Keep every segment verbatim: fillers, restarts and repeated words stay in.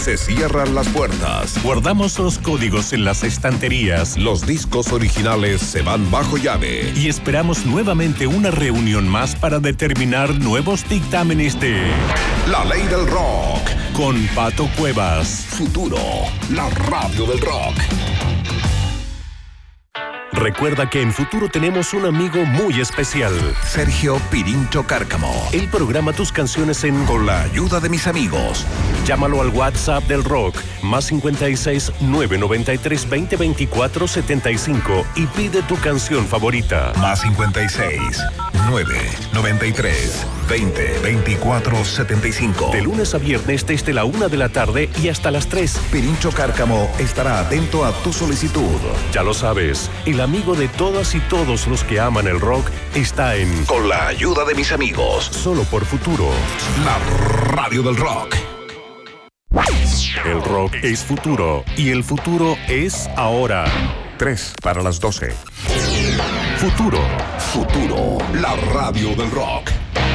Se cierran las puertas. Guardamos los códigos en las estanterías. Los discos originales se van bajo llave. Y esperamos nuevamente una reunión más para determinar nuevos dictámenes de La Ley del Rock. Con Pato Cuevas. Futuro, la radio del rock. Recuerda que en Futuro tenemos un amigo muy especial. Sergio Pirincho Cárcamo. Él programa tus canciones en Con la ayuda de mis amigos. Llámalo al WhatsApp del rock, más cincuenta y seis, nueve noventa y tres, veinte, veinticuatro, setenta y cinco y pide tu canción favorita. Más cincuenta y seis, nueve noventa y tres, veinte, veinticuatro, setenta y cinco. De lunes a viernes desde la una de la tarde y hasta las tres. Pirincho Cárcamo estará atento a tu solicitud. Ya lo sabes, el amigo de todas y todos los que aman el rock está en Con la ayuda de mis amigos. Solo por Futuro. La radio del rock. El rock es futuro y el futuro es ahora. Tres para las doce. Futuro. Futuro, la radio del rock.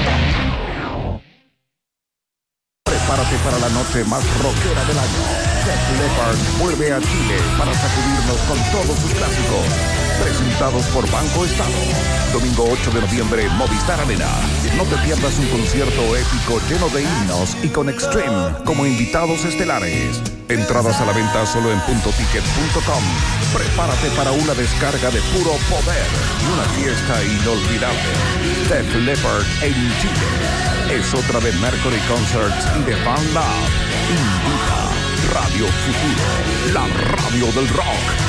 Prepárate para la noche más rockera del año. Def Leppard vuelve a Chile para sacudirnos con todos sus clásicos. Presentados por Banco Estado. Domingo ocho de noviembre, Movistar Arena. No te pierdas un concierto épico lleno de himnos y con Extreme como invitados estelares. Entradas a la venta solo en punto ticket punto com. Prepárate para una descarga de puro poder y una fiesta inolvidable. Def Leppard en Chile. Es otra de Mercury Concerts y de Fan Lab. Invita Radio Futuro, la radio del rock.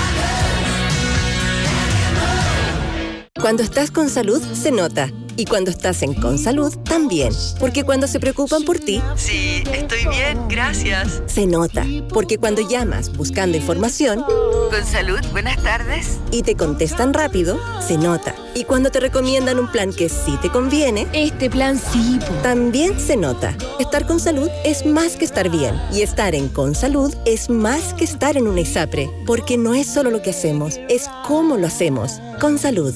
Cuando estás con salud, se nota. Y cuando estás en Consalud, también. Porque cuando se preocupan por ti... Sí, estoy bien, gracias. Se nota. Porque cuando llamas buscando información... Consalud, buenas tardes. Y te contestan rápido, se nota. Y cuando te recomiendan un plan que sí te conviene... Este plan sí. También se nota. Estar con salud es más que estar bien. Y estar en Consalud es más que estar en un ISAPRE. Porque no es solo lo que hacemos, es cómo lo hacemos. Consalud.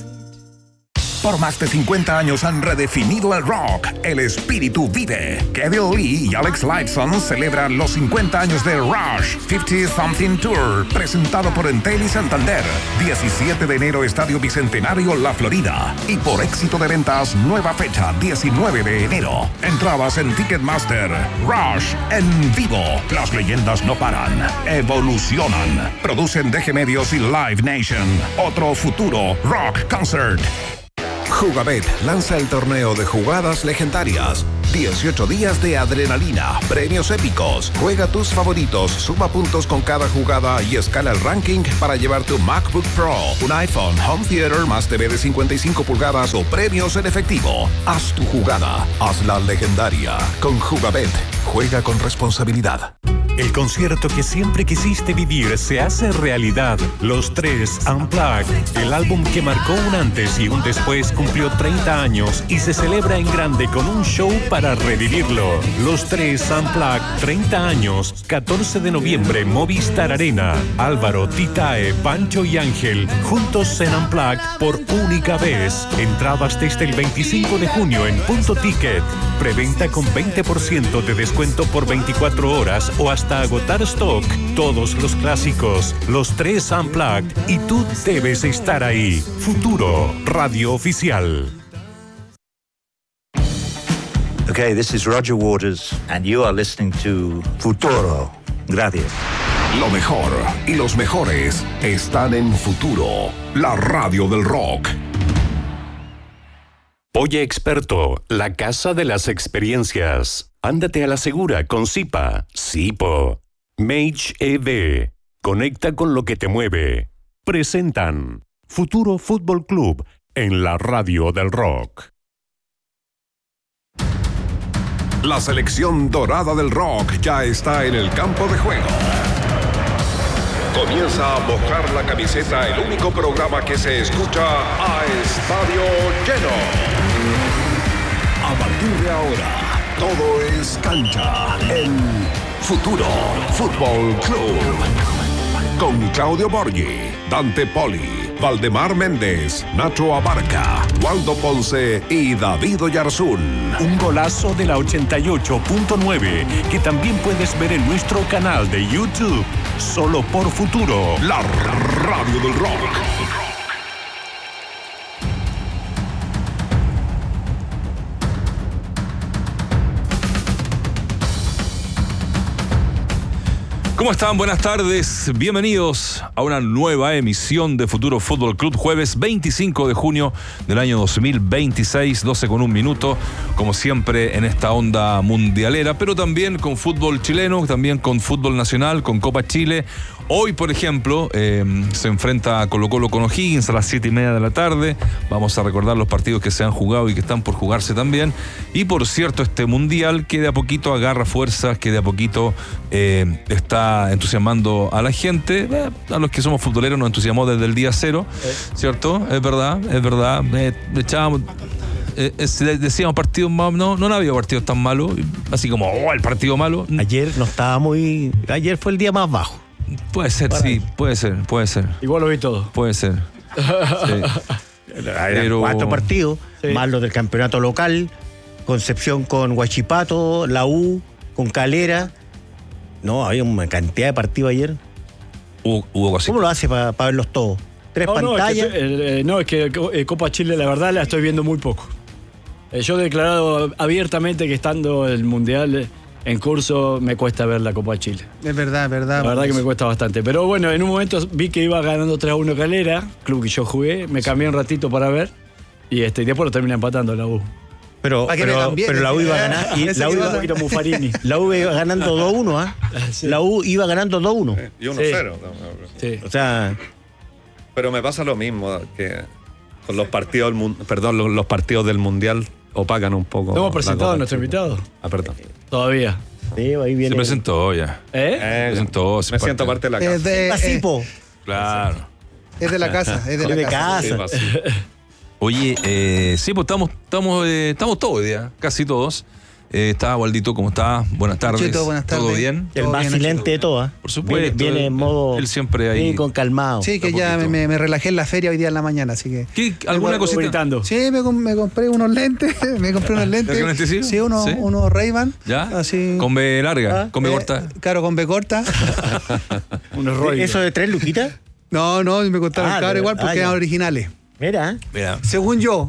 Por más de cincuenta años han redefinido el rock. El espíritu vive. Kevin Lee y Alex Lifeson celebran los cincuenta años de Rush cincuenta Something Tour, presentado por Entel y Santander. diecisiete de enero, Estadio Bicentenario, La Florida. Y por éxito de ventas, nueva fecha, diecinueve de enero. Entradas en Ticketmaster. Rush en vivo. Las leyendas no paran, evolucionan. Producen D G Medios y Live Nation. Otro futuro rock concert. Jugabet lanza el torneo de jugadas legendarias. dieciocho días de adrenalina, premios épicos. Juega tus favoritos, suma puntos con cada jugada y escala el ranking para llevar tu MacBook Pro, un iPhone, Home Theater más T V de cincuenta y cinco pulgadas o premios en efectivo. Haz tu jugada, hazla legendaria. Con Jugabet, juega con responsabilidad. El concierto que siempre quisiste vivir se hace realidad. Los Tres Unplugged, el álbum que marcó un antes y un después, cumplió treinta años y se celebra en grande con un show para revivirlo. Los Tres Unplugged, treinta años, catorce de noviembre, Movistar Arena. Álvaro, Titae, Pancho y Ángel, juntos en Unplugged por única vez. Entradas desde el veinticinco de junio en Punto Ticket. Preventa con veinte por ciento de descuento por veinticuatro horas o hasta hasta agotar stock. Todos los clásicos, los Tres Unplugged, y tú debes estar ahí. Futuro, radio oficial. Okay, this is Roger Waters, and you are listening to Futuro. Gracias. Lo mejor y los mejores están en Futuro, la radio del rock. Oye Experto, la casa de las experiencias. Ándate a la segura con Zipa, Zipo. Mage E V. Conecta con lo que te mueve. Presentan Futuro Fútbol Club en la radio del rock. La selección dorada del rock ya está en el campo de juego. Comienza a mojar la camiseta, el único programa que se escucha a estadio lleno. A partir de ahora, todo es cancha en Futuro Fútbol Club. Con Claudio Borghi, Dante Poli, Valdemar Méndez, Nacho Abarca, Waldo Ponce y David Oyarzún. Un golazo de la ochenta y ocho punto nueve que también puedes ver en nuestro canal de YouTube, solo por Futuro, la radio del rock. ¿Cómo están? Buenas tardes. Bienvenidos a una nueva emisión de Futuro Fútbol Club, jueves veinticinco de junio del año dos mil veintiséis, doce con un minuto, como siempre en esta onda mundialera, pero también con fútbol chileno, también con fútbol nacional, con Copa Chile. Hoy, por ejemplo, eh, se enfrenta Colo Colo con O'Higgins a las siete y media de la tarde. Vamos a recordar los partidos que se han jugado y que están por jugarse también. Y por cierto, este mundial que de a poquito agarra fuerzas, que de a poquito eh, está entusiasmando a la gente. Eh, a los que somos futboleros nos entusiasmó desde el día cero, eh. ¿cierto? Es verdad, es verdad. Eh, echábamos... Eh, eh, decíamos partidos más, no, no había partidos tan malos, así como, oh, el partido malo. Ayer no estaba muy... Ayer fue el día más bajo. Puede ser, Para sí, ahí. puede ser, puede ser. Igual lo vi todo. Puede ser. Sí. Pero... Cuatro partidos, sí. Más los del campeonato local, Concepción con Huachipato, la U con Calera. No, había una cantidad de partidos ayer. Hubo, hubo ¿Cómo lo hace para pa verlos todos? ¿Tres no, pantallas? No, es que, eh, no, es que eh, Copa Chile, la verdad, la estoy viendo muy poco. Eh, yo he declarado abiertamente que estando el Mundial... Eh, en curso me cuesta ver la Copa Chile. Es verdad, es verdad. La verdad que me cuesta bastante. Pero bueno, en un momento vi que iba ganando tres a uno Calera, club que yo jugué, me cambié un ratito para ver y este y después lo terminé empatando la U. Pero, pero, pero la U iba a ganar. Y la, U iba, un poquito Muffarini. La U iba ganando dos uno, ¿ah? ¿eh? Sí. La U iba ganando dos uno. Sí, y uno cero. Sí. Sí. O sea. Pero me pasa lo mismo que con los partidos, perdón, los, los partidos del Mundial opacan un poco. ¿No hemos presentado a nuestro invitado? Ah, perdón. Todavía. Sí, ahí viene. Se presentó ya. ¿Eh? Se presentó. Me parte. siento parte de la casa. Es de, Pasipo. Eh, claro. Es de la casa. Es de la de casa. casa. Sí, Oye, eh, sí, pues estamos, estamos, eh, estamos todos hoy día, casi todos. Eh, está Waldito, ¿cómo está? Buenas tardes. Chito, buenas tardes. ¿Todo bien? El más silente de todas. Por supuesto. Viene, viene en modo. Él siempre ahí. Sí, con calmado. Sí, que ya me, me relajé en la feria hoy día en la mañana, así que. ¿Qué? ¿Alguna cosita? Gritando. Sí, me, me compré unos lentes. Me compré unos lentes. ¿Un lentecillo? Sí, unos, ¿Sí? unos Ray-Ban. ¿Ya? Así. ¿Con B larga? Ah, ¿Con B eh, corta? Claro, con B corta. Unos rollos. ¿Eso de tres luquitas? No, no, me costaron Ah, caro de- igual porque ah, ya. eran originales. Mira. Mira. Según yo.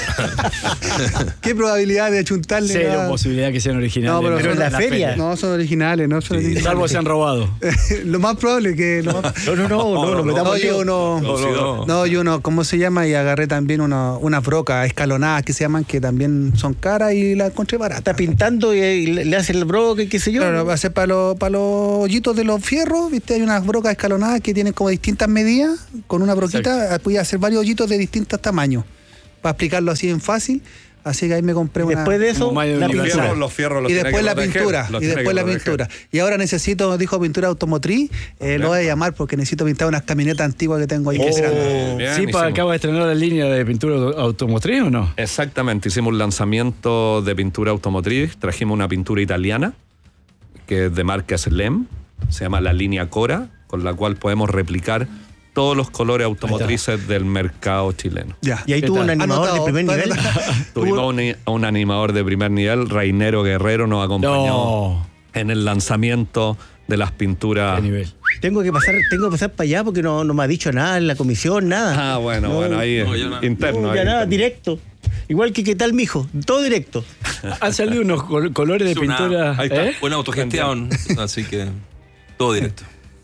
¿Qué probabilidad de achuntarle? Cero a- posibilidad que sean originales. No, pero, Pero son en la feria. No, son originales, no son Sí. originales. Salvo sean robado. Lo más probable que. Lo más... No, no, no, no, no, metamos No, lío. yo no. No, no, no. No, yo no, ¿cómo se llama? Y agarré también uno, unas brocas escalonadas que se llaman, que también son caras y las encontré Está baratas. pintando y, y le le hace el broque, qué sé yo. Claro, va a ser para los, para los hoyitos de los fierros, ¿viste? Hay unas brocas escalonadas que tienen como distintas medidas. Con una broquita puedes hacer varios hoyitos de distintos tamaños. Para explicarlo así en fácil. Así que ahí me compré Y una. después de eso, Como mayo la universal. pintura. Fierros, los fierros los Y tiene después que la proteger, pintura. los Y tiene después que la proteger. pintura. Y ahora necesito, dijo pintura automotriz. Eh, lo voy a llamar porque necesito pintar unas camionetas antiguas que tengo ahí. Oh. que serán- Bien, ¿Sí, hicimos. acaba de estrenar la línea de pintura automotriz o no? Exactamente, hicimos un lanzamiento de pintura automotriz, trajimos una pintura italiana que es de marca Slem, se llama la línea Cora, con la cual podemos replicar todos los colores automotrices del mercado chileno. Ya. Y ahí ¿Qué tuvo un tal? animador Anotado, de primer nivel. anotado. Tuvimos un, un animador de primer nivel, Reinero Guerrero, nos acompañó No. en el lanzamiento de las pinturas. ¿Qué nivel? Tengo que pasar, tengo que pasar para allá porque no, no me ha dicho nada en la comisión, nada. Ah, bueno, No, bueno, ahí no, es yo no- interno. No, ahí ya nada, interno. directo. Igual que qué tal, mijo. Todo directo. Han salido unos col- colores de Es una- pintura. ahí está. ¿eh? Buena autogestión, así que todo directo.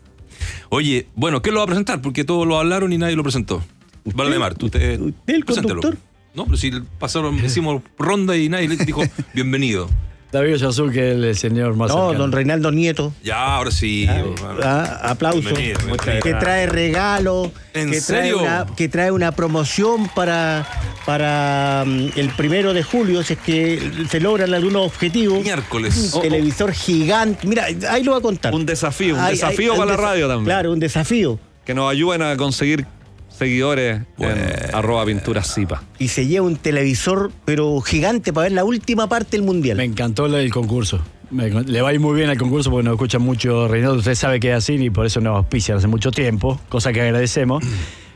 Oye, bueno, ¿qué lo va a presentar? Porque todos lo hablaron y nadie lo presentó. Valdemar, tú te. usted, el preséntalo. conductor. No, pero si pasaron, hicimos ronda y nadie le dijo bienvenido. David Yazul, que es el señor más No, cercano. don Reinaldo Nieto. Ya, ahora sí. Ah, aplauso. Bienvenido, bienvenido. Que trae regalo. ¿En que trae serio? Una, que trae una promoción para, para um, el primero de julio, si es que se logran algunos objetivos. Miércoles. Un televisor gigante. Mira, ahí lo va a contar. Un desafío, un Ahí- desafío ahí- para un la desa- radio también. Claro, un desafío. Que nos ayuden a conseguir seguidores Bueno. en arroba pintura Zipa. Y se lleva un televisor, pero gigante, para ver la última parte del mundial. Me encantó la- el concurso. Me- le va a ir muy bien al concurso porque nos escucha mucho Reinaldo. Usted sabe que es así y por eso nos auspician hace mucho tiempo, cosa que agradecemos.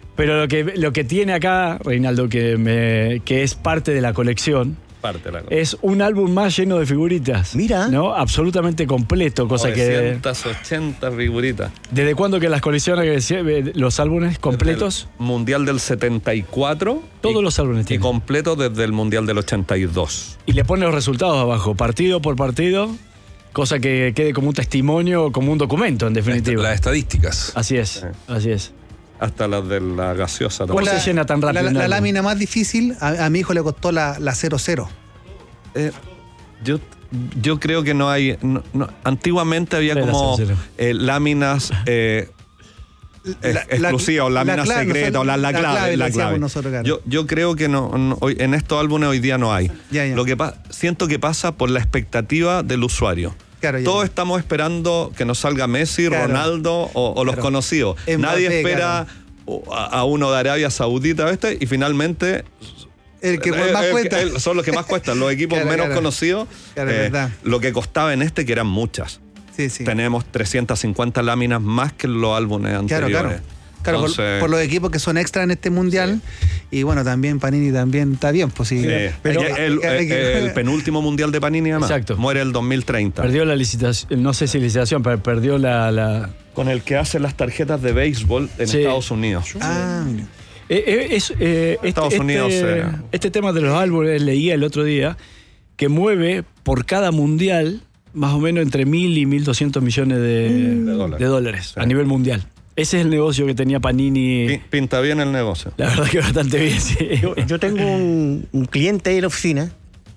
Pero lo que, lo que tiene acá, Reinaldo, que, me, que es parte de la colección, Parte de la colección. es un álbum más lleno de figuritas. Mira. ¿No? Absolutamente completo, cosa que... novecientas ochenta figuritas. ¿Desde cuándo que las colecciones, los álbumes completos? Desde el Mundial del setenta y cuatro. Todos y, los álbumes Y tienen. completo desde el Mundial del ochenta y dos. Y le pone los resultados abajo, partido por partido, cosa que quede como un testimonio, como un documento, en definitiva. Las estadísticas. Así es, así es. Hasta las de la gaseosa ¿Cómo también. se llena tan rápido? La, un la álbum? lámina más difícil, a, a mi hijo le costó la, la cero cero. Eh, yo, yo creo que no hay. No, no, antiguamente había Era como cero, cero. eh, láminas eh, ex- La- exclusivas o la láminas clave, secretas o la, la la clave. clave, la le decíamos clave. nosotros, claro. Yo, yo creo que no, no- hoy, en estos álbumes hoy día no hay. Ya, ya. Lo que pa- siento que pasa por la expectativa del usuario. Claro, ya, Todos ya. estamos esperando que nos salga Messi, Claro. Ronaldo o, o los Claro. conocidos. Mbappé, Nadie espera claro. a, a uno de Arabia Saudita este y finalmente El que eh, más eh, cuesta. eh, son los que más cuestan, los equipos Claro, menos claro. conocidos. Claro, eh, verdad. lo que costaba en este, que eran muchas. Sí, sí. Tenemos trescientas cincuenta láminas más que en los álbumes Claro, anteriores. claro. Claro, por, Entonces, por los equipos que son extra en este mundial. Y bueno, también Panini también está bien, pues sí. sí. Pero- Ya el, hay que- el penúltimo mundial de Panini, además. Exacto. Muere el dos mil treinta. Perdió la licitación, no sé si licitación, pero perdió la... la... Con el que hace las tarjetas de béisbol en Sí. Estados Unidos. Ah, mira. Eh, eh, es, eh, este, Estados Unidos, este, eh. este tema de los álbumes, leía el otro día, que mueve por cada mundial más o menos entre mil y mil doscientos millones de, De dólares. de dólares Sí. a nivel mundial. Ese es el negocio que tenía Panini. Pi- Pinta bien el negocio. La verdad que bastante bien, sí. Yo, yo tengo un, un cliente ahí en la oficina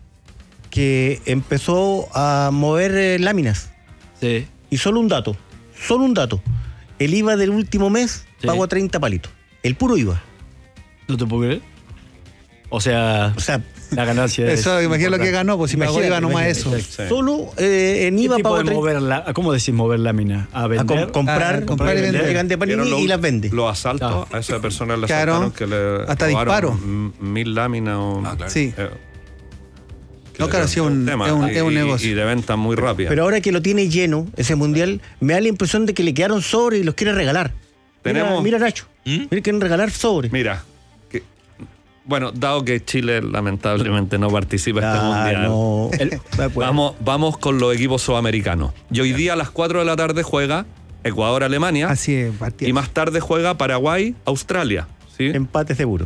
que empezó a mover eh, láminas. Sí. Y solo un dato, solo un dato. El I V A del último mes Sí. pagó treinta palitos. El puro I V A. ¿No te puedo creer? O sea, O sea, la ganancia es... Eso, imagínate lo que ganó, pues si pagó Imagínate, iba nomás imagínate. eso. Sí. solo eh, en ¿Qué I V A tipo pagó de treinta. mover la- ¿Cómo decís mover lámina? ¿A A vender? com- comprar, Ah, comprar y vender. llegan de Panini Vieron lo- y las vende. Los asaltos Ah. a esa persona le Claro. asaltaron que le Hasta robaron disparo. m- mil láminas o Ah, claro. Sí. eh, No, claro, sí, es un, tema, es un, y, es un y- negocio. y de venta muy rápida. Pero ahora que lo tiene lleno, ese mundial, me da la impresión de que le quedaron sobres y los quiere regalar. Mira, Tenemos- mira Nacho. ¿Mm? Mira, quieren regalar sobres. Mira, que- bueno, dado que Chile lamentablemente no participa en este Ah, mundial, no. El- vamos, vamos con los equipos sudamericanos. Y hoy día a las cuatro de la tarde juega Ecuador-Alemania Así es, partido. y más tarde juega Paraguay-Australia. ¿Sí? Empate seguro.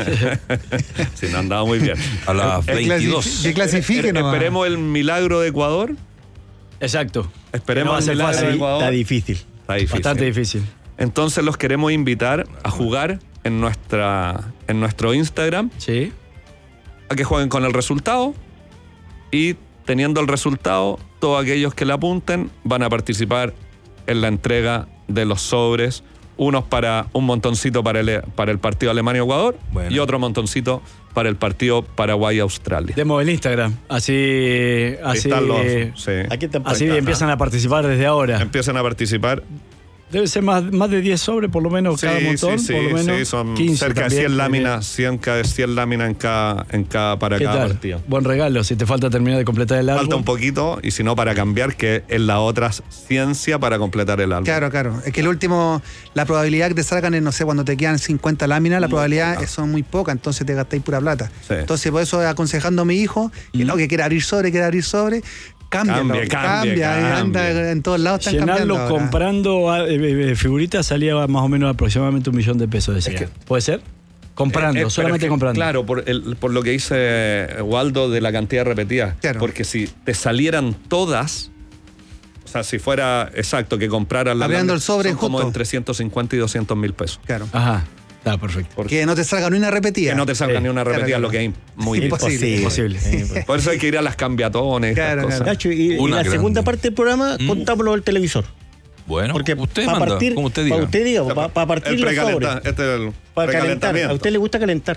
Sí, no han dado muy bien. A las Que clasi- veintidós. que clasifique nomás. Esperemos el milagro de Ecuador. Exacto. Esperemos No va a el ser milagro fácil. de Ecuador. Está difícil. Está difícil. Bastante difícil. Entonces los queremos invitar a jugar en, nuestra, en nuestro Instagram, Sí. a que jueguen con el resultado y teniendo el resultado, todos aquellos que le apunten van a participar en la entrega de los sobres, unos para un montoncito para el, para el partido Alemania-Ecuador Bueno. y otro montoncito para el partido Paraguay-Australia. Demos el Instagram. Así, así, Están los- sí. Aquí está así empiezan a participar desde ahora. Empiezan a participar. Debe ser más, más de diez sobres por lo menos cada montón. sí, sí, por lo menos sí, son quince cerca de también, cien que- láminas, cien, ca- cien láminas en cada, en cada, para ¿Qué cada tal? partido. Buen regalo, si te falta terminar de completar el álbum. Falta un poquito, y si no, para cambiar, que es la otra ciencia para completar el álbum. Claro, claro. Es que el último, la probabilidad que te salgan es, no sé, cuando te quedan cincuenta láminas, la Muy probabilidad poca. es- son muy pocas, entonces te gastáis pura plata. Sí. Entonces, por eso aconsejando a mi hijo, que no, que quiera abrir sobre, quiera abrir sobre, cámbialo, Cambia, cambia, cambia, anda, cambia. en todos lados están Llenarlo cambiando ahora. comprando ah, eh, eh, figuritas salía más o menos aproximadamente un millón de pesos. Decía. ¿Puede ser? Comprando, Eh, eh, solamente pero es que, comprando. Claro, por, el- por lo que dice Waldo de la cantidad repetida. Claro. Porque si te salieran todas, o sea, si fuera exacto que compraran la Abriendo el sobre son como justo. entre ciento cincuenta y doscientos mil pesos. Claro. Ajá, está perfecto. Porque Que no te salga ni una repetida. que no te salga Sí. ni una repetida, Claro, lo que es muy Imposible. difícil. Imposible. Sí, pues. Por eso hay que ir a las cambiatones, estas Claro, cosas. claro. Nacho, y, y Una la grande. segunda parte del programa, Mm. contámoslo del televisor. Bueno, Porque usted para manda, partir, como usted diga. Para usted diga, para, partir El los precalenta- sobres. Este es el Para calentar. precalentamiento. A usted le gusta calentar.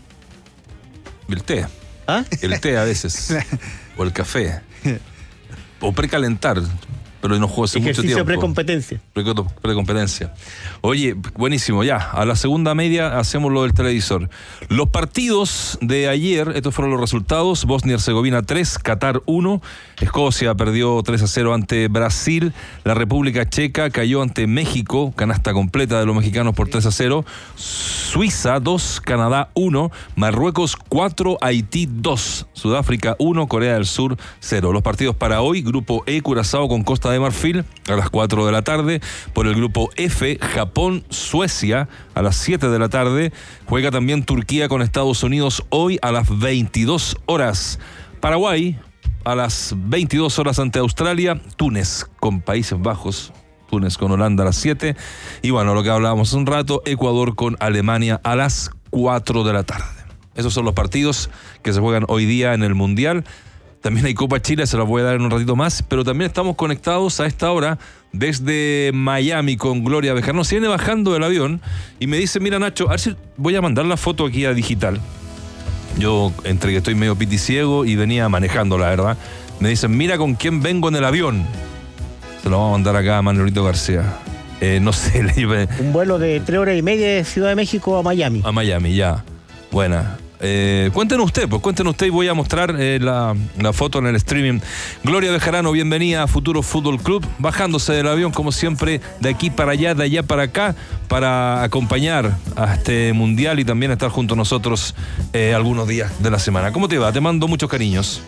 El té. ¿Ah? El té a veces. O el café. O precalentar. pero no juego hace mucho Ejercicio tiempo. precompetencia. Precompetencia. Oye, buenísimo, ya. A la segunda media hacemos lo del televisor. Los partidos de ayer, estos fueron los resultados. Bosnia-Herzegovina tres, Qatar uno. Escocia perdió tres a cero ante Brasil. La República Checa cayó ante México, canasta completa de los mexicanos por tres a cero. Suiza dos, Canadá uno. Marruecos cuatro, Haití dos. Sudáfrica uno, Corea del Sur cero. Los partidos para hoy: Grupo E, Curazao con Costa de Marfil a las cuatro de la tarde. Por el Grupo F, Japón, Suecia a las siete de la tarde. Juega también Turquía con Estados Unidos hoy a las veintidós horas. Paraguay a las veintidós horas ante Australia. Túnez con Países Bajos. Túnez con Holanda a las siete. Y bueno, lo que hablábamos hace un rato, Ecuador con Alemania a las cuatro de la tarde. Esos son los partidos que se juegan hoy día en el Mundial. También hay Copa Chile, se las voy a dar en un ratito más, pero también estamos conectados a esta hora desde Miami con Gloria Bejarano. Se viene bajando del avión y me dice, mira Nacho, a ver si voy a mandar la foto aquí a digital. Yo, entre que estoy medio piticiego y venía manejando, la verdad, me dicen, mira con quién vengo en el avión. Se lo vamos a mandar acá a Manuelito García. Eh, no sé. Le... Un vuelo de tres horas y media de Ciudad de México a Miami. A Miami, ya. Buena. Eh, cuéntenos usted, pues cuéntenos usted y voy a mostrar eh, la, la foto en el streaming. Gloria Bejarano, bienvenida a Futuro Fútbol Club, bajándose del avión como siempre, de aquí para allá, de allá para acá, para acompañar a este mundial y también estar junto a nosotros eh, algunos días de la semana. ¿Cómo te va? Te mando muchos cariños.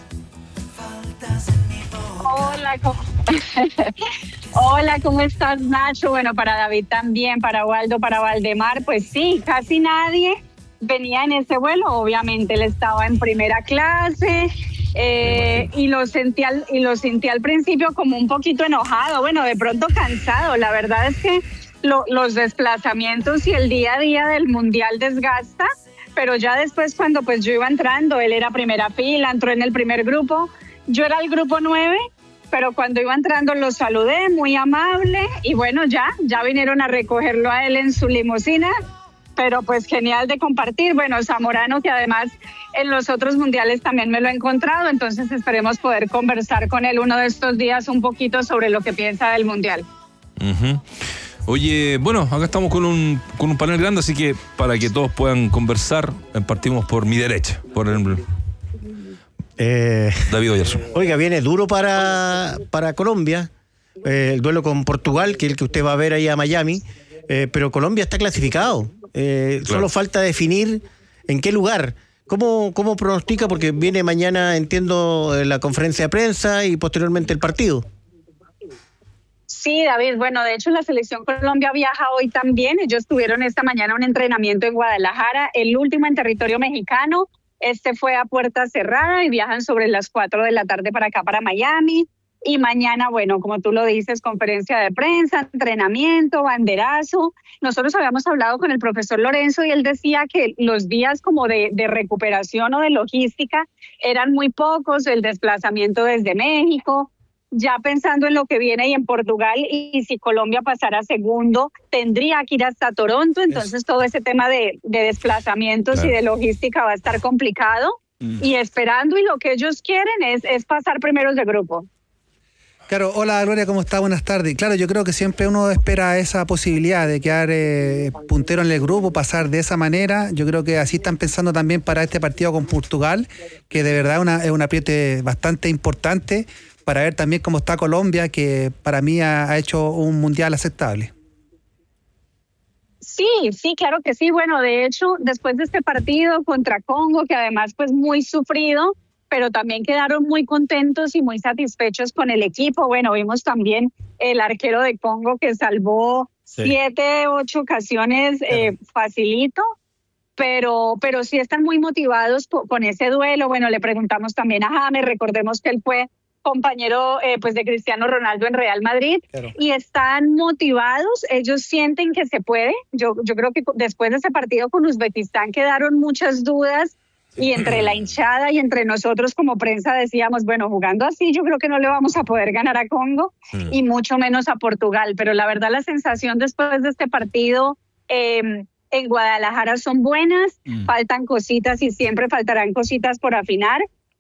Hola, ¿cómo? Hola, ¿cómo estás, Nacho? Bueno, para David también, para Waldo, para Valdemar, pues sí, casi nadie venía en ese vuelo. Obviamente él estaba en primera clase eh, y lo sentí al, y lo sentí al principio como un poquito enojado, bueno, de pronto cansado. La verdad es que lo, los desplazamientos y el día a día del mundial desgasta, pero ya después cuando pues yo iba entrando, él era primera fila, entró en el primer grupo, yo era el grupo nueve, pero cuando iba entrando lo saludé, muy amable, y bueno, ya, ya vinieron a recogerlo a él en su limusina. Pero pues genial de compartir. Bueno, Zamorano, que además en los otros mundiales también me lo he encontrado, entonces esperemos poder conversar con él uno de estos días un poquito sobre lo que piensa del mundial. Uh-huh. Oye, bueno, acá estamos con un, con un panel grande, así que para que todos puedan conversar, partimos por mi derecha, por el eh, David Oyerson. Oiga, viene duro para, para Colombia, eh, el duelo con Portugal, que es el que usted va a ver ahí a Miami, eh, pero Colombia está clasificado. Eh, claro. Solo falta definir en qué lugar. ¿Cómo, cómo pronostica? Porque viene mañana, entiendo, la conferencia de prensa y posteriormente el partido. Sí, David. Bueno, de hecho la selección Colombia viaja hoy también. Ellos tuvieron esta mañana un entrenamiento en Guadalajara, el último en territorio mexicano. Este fue a puerta cerrada y viajan sobre las cuatro de la tarde para acá, para Miami. Y mañana, bueno, como tú lo dices, conferencia de prensa, entrenamiento, banderazo. Nosotros habíamos hablado con el profesor Lorenzo y él decía que los días como de, de recuperación o de logística eran muy pocos, el desplazamiento desde México. Ya pensando en lo que viene y en Portugal, y, y si Colombia pasara segundo, tendría que ir hasta Toronto. Entonces todo ese tema de, de desplazamientos claro. y de logística va a estar complicado. Mm. Y esperando, y lo que ellos quieren es, es pasar primeros de grupo. Claro, hola Gloria, ¿cómo está? Buenas tardes. Claro, yo creo que siempre uno espera esa posibilidad de quedar eh, puntero en el grupo, pasar de esa manera. Yo creo que así están pensando también para este partido con Portugal, que de verdad una, es un apriete bastante importante para ver también cómo está Colombia, que para mí ha, ha hecho un mundial aceptable. Sí, sí, claro que sí. Bueno, de hecho, después de este partido contra Congo, que además pues muy sufrido, pero también quedaron muy contentos y muy satisfechos con el equipo. Bueno, vimos también el arquero de Congo que salvó sí. siete, ocho ocasiones eh, facilito, pero, pero sí están muy motivados po- con ese duelo. Bueno, le preguntamos también a James, recordemos que él fue compañero eh, pues de Cristiano Ronaldo en Real Madrid, claro. y están motivados, ellos sienten que se puede. Yo, yo creo que después de ese partido con Uzbekistán quedaron muchas dudas, y entre la hinchada y entre nosotros como prensa decíamos, bueno, jugando así yo creo que no le vamos a poder ganar a Congo mm. y mucho menos a Portugal, pero la verdad la sensación después de este partido eh, en Guadalajara son buenas, mm. faltan cositas y siempre faltarán cositas por afinar,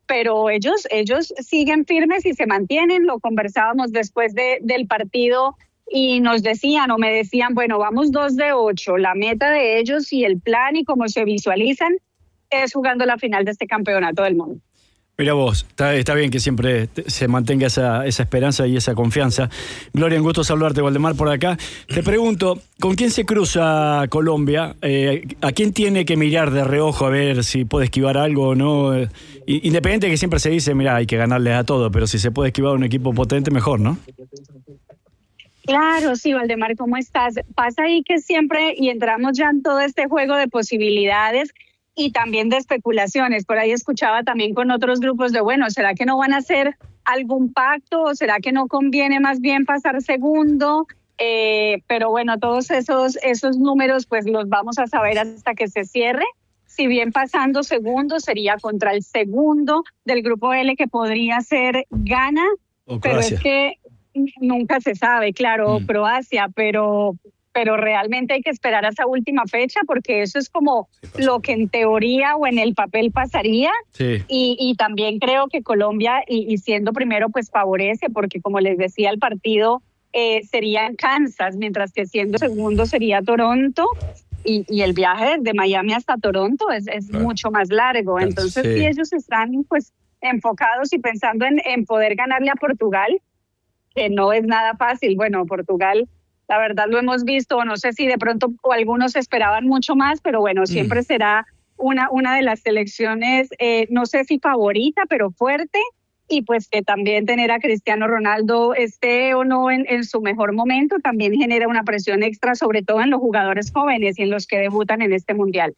pero ellos, ellos siguen firmes y se mantienen. Lo conversábamos después de, del partido y nos decían o me decían, bueno, vamos dos de ocho, la meta de ellos y el plan y cómo se visualizan es jugando la final de este campeonato del mundo. Mira vos, está, está bien que siempre se mantenga esa, esa esperanza y esa confianza. Gloria, un gusto saludarte, Waldemar, por acá. Te pregunto, ¿con quién se cruza Colombia? Eh, ¿A quién tiene que mirar de reojo a ver si puede esquivar algo o no? Eh, independiente de que siempre se dice, mira, hay que ganarles a todo, pero si se puede esquivar un equipo potente, mejor, ¿no? Claro, sí, Waldemar, ¿cómo estás? Pasa ahí que siempre, y entramos ya en todo este juego de posibilidades y también de especulaciones. Por ahí escuchaba también con otros grupos de, bueno, ¿será que no van a hacer algún pacto o será que no conviene más bien pasar segundo? Eh, pero bueno, todos esos, esos números pues los vamos a saber hasta que se cierre. Si bien pasando segundo sería contra el segundo del grupo L, que podría ser Ghana, pero es que nunca se sabe, claro, mm. Croacia, pero... pero realmente hay que esperar a esa última fecha porque eso es como sí, lo que en teoría o en el papel pasaría. Sí. Y, y también creo que Colombia, y, y siendo primero, pues favorece, porque como les decía, el partido eh, sería en Kansas, mientras que siendo segundo sería Toronto, y, y el viaje de Miami hasta Toronto es, es claro. mucho más largo. Entonces sí. sí, ellos están pues enfocados y pensando en, en poder ganarle a Portugal, que no es nada fácil. Bueno, Portugal... La verdad lo hemos visto, no sé si de pronto o algunos esperaban mucho más, pero bueno, siempre mm. será una, una de las selecciones, eh, no sé si favorita, pero fuerte, y pues que también tener a Cristiano Ronaldo esté o no en, en su mejor momento también genera una presión extra, sobre todo en los jugadores jóvenes y en los que debutan en este Mundial.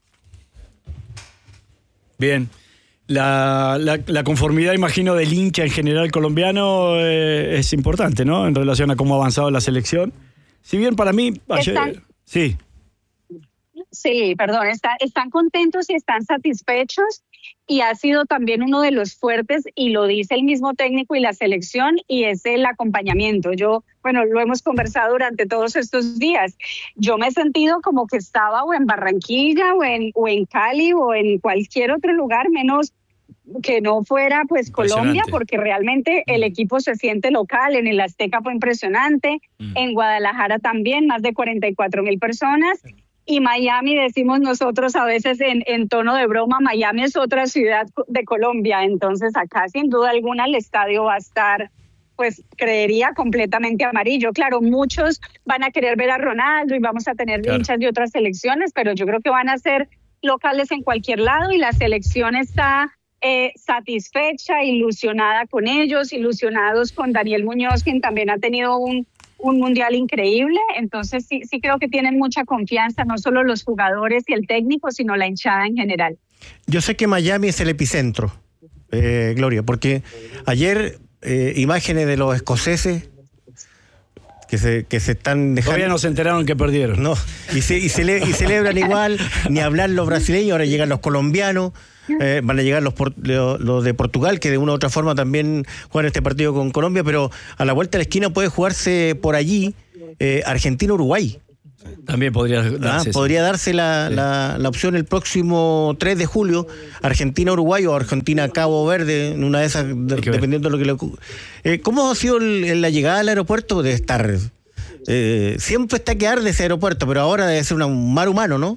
Bien. La, la, la conformidad, imagino, del hincha en general colombiano eh, es importante, ¿no? En relación a cómo ha avanzado la selección. Si bien para mí... Ayer, están, sí. Sí, perdón, está, están contentos y están satisfechos y ha sido también uno de los fuertes y lo dice el mismo técnico y la selección y es el acompañamiento. Yo, bueno, lo hemos conversado durante todos estos días. Yo me he sentido como que estaba o en Barranquilla o en, o en Cali o en cualquier otro lugar menos que no fuera pues Colombia, porque realmente el equipo se siente local. En el Azteca fue impresionante, mm. en Guadalajara también, más de cuarenta y cuatro mil personas, y Miami, decimos nosotros a veces en, en tono de broma, Miami es otra ciudad de Colombia, entonces acá sin duda alguna el estadio va a estar, pues creería, completamente amarillo. Claro, muchos van a querer ver a Ronaldo y vamos a tener claro. hinchas de otras selecciones, pero yo creo que van a ser locales en cualquier lado y la selección está... Eh, satisfecha, ilusionada con ellos, ilusionados con Daniel Muñoz, quien también ha tenido un, un mundial increíble. Entonces sí, sí creo que tienen mucha confianza, no solo los jugadores y el técnico, sino la hinchada en general. Yo sé que Miami es el epicentro, eh, Gloria, porque ayer eh, imágenes de los escoceses que se, que se están dejando... Todavía no se enteraron que perdieron. No, y, se, y, cele, y celebran igual, ni hablar los brasileños, ahora llegan los colombianos. Eh, van a llegar los, los, los de Portugal, que de una u otra forma también juegan este partido con Colombia, pero a la vuelta de la esquina puede jugarse por allí eh, Argentina-Uruguay. También podría darse, ah, podría darse la, sí. la, la opción el próximo tres de julio, Argentina-Uruguay o Argentina-Cabo Verde, en una de esas, de, dependiendo de lo que le ocurra. Eh, ¿Cómo ha sido el, la llegada al aeropuerto? Debe estar... Eh, siempre está que arde ese aeropuerto, pero ahora debe ser un mar humano, ¿no?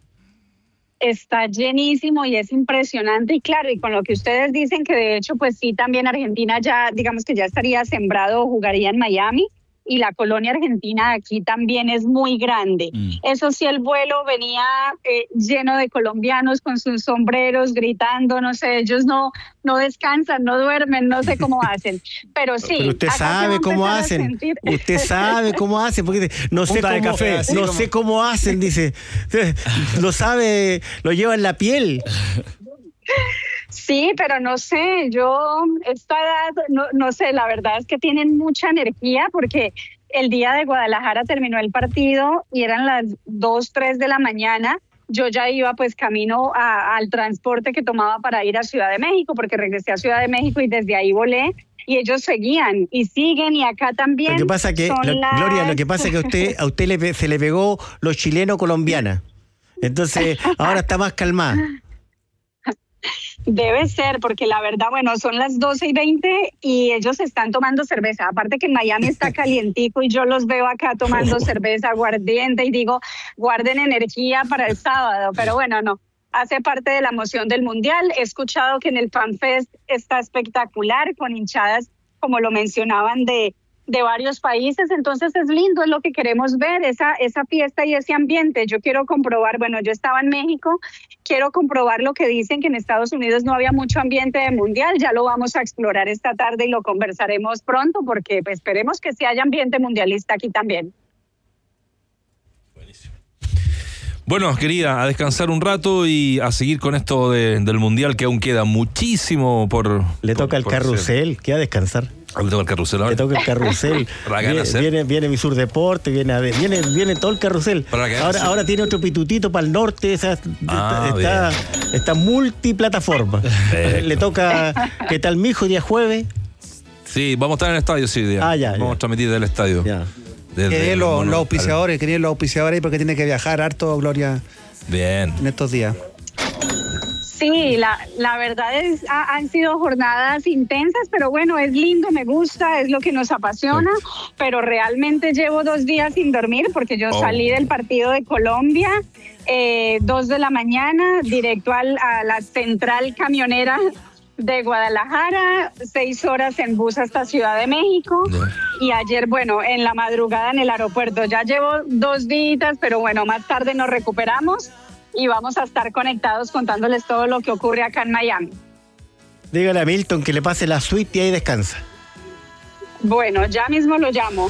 Está llenísimo y es impresionante, y claro, y con lo que ustedes dicen que de hecho pues sí, también Argentina ya, digamos que ya estaría sembrado, jugaría en Miami, y la colonia argentina aquí también es muy grande. Mm. Eso sí, el vuelo venía eh, lleno de colombianos con sus sombreros, gritando, no sé, ellos no, no descansan, no duermen, no sé cómo hacen, pero sí. Pero usted sabe cómo hacen, usted sabe cómo hacen, porque no sé cómo, café, no como... sé cómo hacen, dice, lo sabe, lo lleva en la piel. Sí, pero no sé, yo esta edad, no, no sé, la verdad es que tienen mucha energía porque el día de Guadalajara terminó el partido y eran las dos, tres de la mañana. Yo ya iba pues camino a, al transporte que tomaba para ir a Ciudad de México, porque regresé a Ciudad de México y desde ahí volé. Y ellos seguían y siguen, y acá también. Lo que pasa que, lo, las... Gloria, lo que pasa es que a usted, a usted le, se le pegó los chileno-colombiana. Entonces, ahora está más calmada. Debe ser, porque la verdad, bueno, son las doce y veinte y ellos están tomando cerveza. Aparte que en Miami está calientico y yo los veo acá tomando cerveza aguardiente y digo, guarden energía para el sábado. Pero bueno, no, hace parte de la emoción del Mundial. He escuchado que en el FanFest está espectacular, con hinchadas, como lo mencionaban, de... de varios países, entonces es lindo, es lo que queremos ver, esa, esa fiesta y ese ambiente. Yo quiero comprobar, bueno, yo estaba en México, quiero comprobar lo que dicen, que en Estados Unidos no había mucho ambiente de mundial, ya lo vamos a explorar esta tarde y lo conversaremos pronto, porque pues, esperemos que sí haya ambiente mundialista aquí también. Bueno, querida, a descansar un rato y a seguir con esto de, del mundial, que aún queda muchísimo por... Le por, toca el por carrusel, queda a descansar. Le toca el carrusel ahora. Le toca el carrusel. viene, viene, viene mi sur deporte, viene, viene, viene todo el carrusel. Ahora, ahora tiene otro pitutito para el norte, o sea, ah, está, está, está multiplataforma. Le toca, ¿qué tal, mijo, día jueves? Sí, vamos a estar en el estadio, sí, día. Ah, ya. Vamos ya. a transmitir del estadio. Ya. Querían los, los auspiciadores, querían los auspiciadores porque tiene que viajar harto, Gloria. Bien. En estos días. Sí, la, la verdad es ha, han sido jornadas intensas, pero bueno, es lindo, me gusta, es lo que nos apasiona, sí. Pero realmente llevo dos días sin dormir porque yo oh. salí del partido de Colombia, eh, dos de la mañana, directo al, a la central camionera de Guadalajara, seis horas en bus hasta Ciudad de México, yeah. Y ayer, bueno, en la madrugada en el aeropuerto. Ya llevo dos días, pero bueno, más tarde nos recuperamos y vamos a estar conectados contándoles todo lo que ocurre acá en Miami. Dígale a Milton que le pase la suite y ahí descansa. Bueno, ya mismo lo llamo.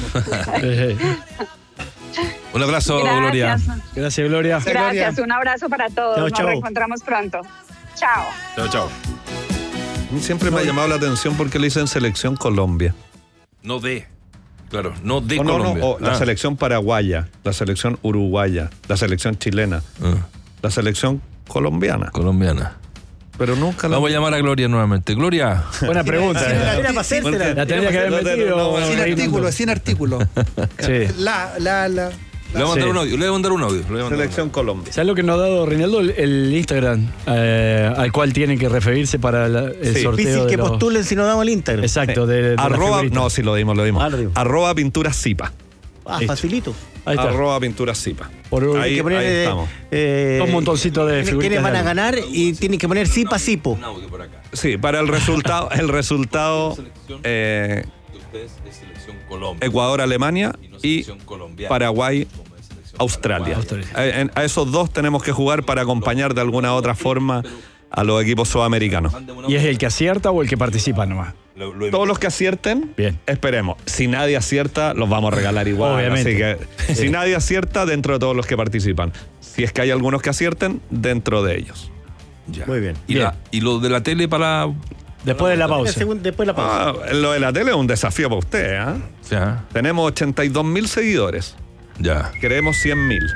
Un abrazo, Gracias. Gloria. Gracias, Gloria. Gracias, un abrazo para todos. Chao, Nos chao. reencontramos pronto. Chao. Chao, chao. A mí siempre me ha llamado la atención porque le dicen selección Colombia. No de. Claro, no de o no, Colombia. No, o la ah. selección paraguaya, la selección uruguaya, la selección chilena, ah. la selección colombiana. Colombiana. Pero nunca la... Vamos a llamar a Gloria nuevamente. Gloria. Buena pregunta. Sí, eh. era para hacérsela. La tenía que haber metido. No, sin artículo, sin artículo. Sí. La, la, la. Le voy a mandar Sí. un audio, le voy a mandar un audio. Le voy a mandar Selección un audio. Colombia. ¿Sabes lo que nos ha dado Reinaldo? El, el Instagram eh, al cual tienen que referirse para la, el Sí. sorteo. Difícil de que los... postulen si no damos el Instagram. Exacto. De, de Arroba, no, sí lo dimos, lo dimos. Ah, lo dimos. Arroba pintura Zipa. Ah, Listo. facilito. Ahí está. Arroba pintura Zipa. Por un- Ahí, Hay que poner, ahí eh, estamos. eh, Un montoncito de ¿quiénes- figuritas ¿Quiénes van de a algo? ganar? Y tienen que poner Zipa Zipo. Un audio por acá. Sí, para el resultado, el resultado eh, De ustedes es selección Colombia. Ecuador-Alemania Y no y selección colombiana. Paraguay-Australia. Australia. A, en- a esos dos tenemos que jugar para acompañar de alguna otra forma a los equipos sudamericanos. ¿Y es el que acierta o el que participa nomás? Lo- lo- Todos los que acierten, Bien. esperemos. Si nadie acierta, los vamos a regalar igual. Obviamente. Así que si nadie acierta, dentro de todos los que participan. Si es que hay algunos que acierten, dentro de ellos. Ya. Muy bien. Y, Bien. la- y lo de la tele para. Después de la El pausa. segundo- Después la pausa. Ah, lo de la tele es un desafío para usted. ¿eh? Ya. Tenemos ochenta y dos mil seguidores. Ya. Queremos cien mil.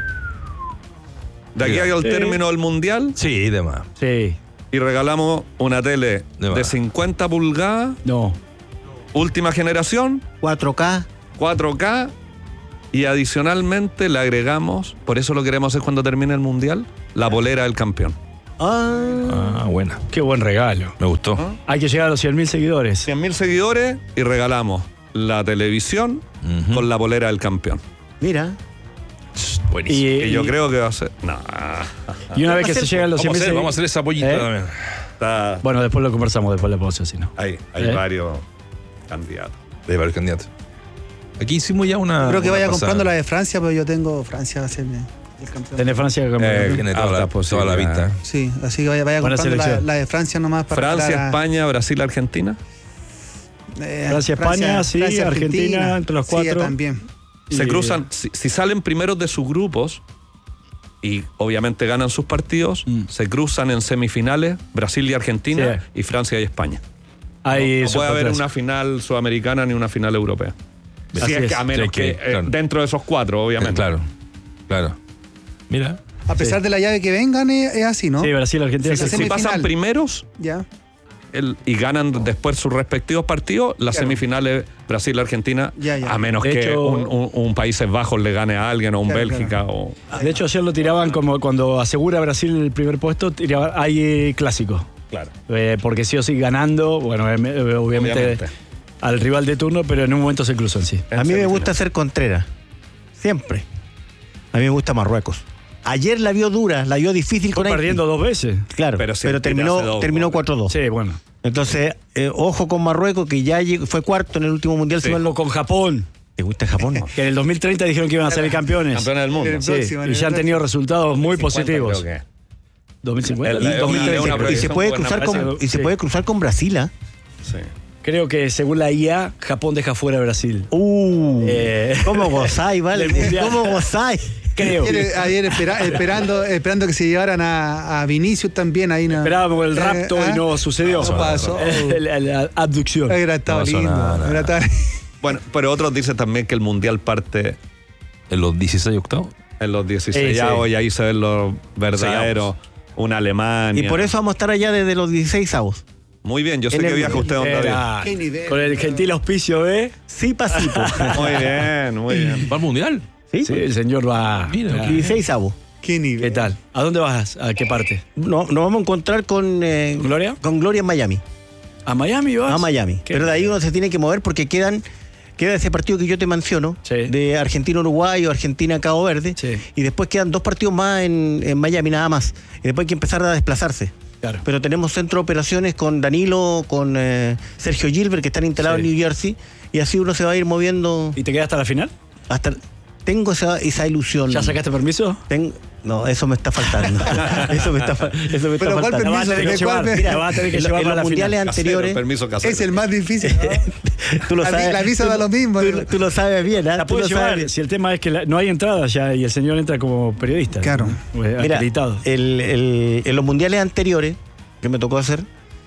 De aquí Ya. al Sí. término del mundial Sí, demás. Sí. y regalamos una tele De de más. cincuenta pulgadas, No. última generación, cuatro K. cuatro K, y adicionalmente le agregamos, por eso lo queremos hacer cuando termine el mundial, la polera del campeón. Ah, Ah, buena. Qué buen regalo. Me gustó. Hay que llegar a los cien mil seguidores. cien mil seguidores y regalamos la televisión Ujú. con la polera del campeón. mira. Buenísimo. Y, Y yo y- creo que va a ser... No, y una vez que se llegan a los cien Vamos a, mil hacer, vamos a seguidores. hacer esa pollita ¿Eh? también. está... Bueno, después lo conversamos, después de la pausa, si no. Ahí, hay ¿Eh? varios candidatos. De varios candidatos. Aquí hicimos ya una. Creo que una vaya pasada. comprando la de Francia, pero yo tengo Francia va a ser el campeón. Tenés Francia que Eh, Tiene toda la, Altas toda la posibilidades. vista. Sí, así que vaya, vaya Buena comprando la, selección. la de Francia nomás para Francia, esperar a- España, Brasil, Argentina. eh, Francia, España, sí, Argentina, entre los Sí, cuatro. también. Se Y- cruzan, si, si salen primeros de sus grupos y obviamente ganan sus partidos, Mm. se cruzan en semifinales Brasil y Argentina Sí. y Francia y España. Ahí No puede haber superclásico. una final sudamericana ni una final europea. Así Si es, es. que a menos Sí, que, que, eh, claro. dentro de esos cuatro, obviamente. Claro. Claro. Mira. A pesar Sí. de la llave que vengan, es, es así, ¿no? Sí, Brasil, Argentina. Si, la sí. si semifinal. pasan primeros Ya. el- y ganan después sus respectivos partidos, las Claro. semifinales Brasil-Argentina, Ya, ya. a menos De que hecho- un, un- un Países Bajos le gane a alguien o un Claro, Bélgica. O, De hecho, ayer lo tiraban como cuando asegura Brasil el primer puesto, tiraba, hay eh, clásico. Claro. Eh, porque sí o sí ganando, bueno, eh, obviamente, Obviamente. al rival de turno, pero en un momento se cruzan, sí. A mí me gusta ser Contreras. Siempre. A mí me gusta Marruecos. Ayer la vio dura, la vio difícil Fue con Haití. perdiendo dos veces. Claro, Pero pero, si Argentina hace terminó, dos terminó goles. cuatro dos. Sí, bueno. Entonces, eh, ojo con Marruecos, que ya llegó- fue cuarto en el último mundial. Sí. si mal no- O con Japón, ¿Te gusta Japón? que en el dos mil treinta dijeron que iban a ser campeones. Campeones del mundo. El Sí, próximo, en y el ya han tenido próximo. resultados muy positivos. Creo que- dos mil cincuenta, El- el- dos mil una- treinta, una creo. y se puede buena- cruzar con, parece- y se sí. puede cruzar con Brasil, ¿ah? Sí. Creo que según la I A, Japón deja fuera a Brasil. Uh, Eh, ¿Cómo gozáis, vale? del mundial. ¿Cómo gozáis? Creo. Ayer, ayer espera- esperando, esperando que se llevaran a, a Vinicius también ahí. No, Esperábamos el rapto Eh, y ¿ah? no sucedió. No pasó. La, la abducción. Era estaba No pasó lindo. nada, nada. Era tan- Bueno, pero otros dicen también que el mundial parte En los dieciséis octavos. en los dieciséis. Sí, ya sí. hoy ahí se ven los verdaderos. Una Alemania. Y por eso vamos a estar allá desde los dieciséis avos. Muy bien, yo sé En que el- viaja usted donde Era- Qué nivel. con el gentil auspicio de... Sí, pasito. Muy bien, muy bien. ¿Va al mundial? ¿Sí? Sí, el señor va... Mira, Ah, dieciséis avos. Qué nivel. ¿Qué tal? ¿A dónde vas? ¿A qué parte? No, nos vamos a encontrar con, eh, ¿Con Gloria? con Gloria en Miami. ¿A Miami vas? A Miami. ¿Qué? Pero de ahí uno se tiene que mover porque quedan queda ese partido que yo te menciono, Sí. de Argentina-Uruguay o Argentina-Cabo Verde, Sí. y después quedan dos partidos más en, en Miami nada más. Y después hay que empezar a desplazarse. Claro. Pero tenemos centro de operaciones con Danilo, con eh, Sergio Gilbert, que están instalados Sí. en New Jersey, y así uno se va a ir moviendo ¿Y te quedas hasta la final? hasta... Tengo esa, esa ilusión. ¿Ya sacaste permiso? Ten- No, eso me está faltando. eso me está, fa- eso me está Pero ¿cuál faltando. La vas a tener que ¿De cuál llevar. me- La vas a tener que en, lo- llevar en para los la mundiales final. anteriores... Casero, permiso casero. Es el más difícil. ¿no? Tú lo La vi- sabes, la visa tú- da lo mismo. Tú, tú lo sabes bien, ¿ah? La Tú lo puedes sabes llevar bien. si el tema es que la- no hay entrada ya y el señor entra como periodista. Claro. ¿no? Eh, Mira, acreditado. el- el- en los mundiales anteriores que me tocó hacer,